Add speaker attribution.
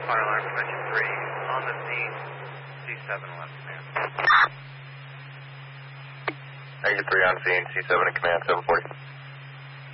Speaker 1: fire alarm from engine 3. On the scene, C7 left command.
Speaker 2: Engine 3 on scene, C7 in command, 740.